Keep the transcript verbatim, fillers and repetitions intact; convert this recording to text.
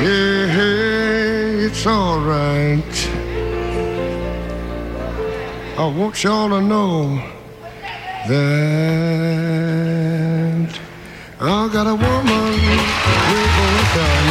Hey, hey, it's all right. I want y'all to know that I got a woman living with me.